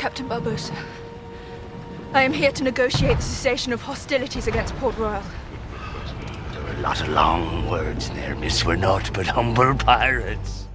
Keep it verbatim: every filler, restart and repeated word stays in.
Captain Barbossa. I am here to negotiate the cessation of hostilities against Port Royal. There were a lot of long words there, miss. We're naught but humble pirates.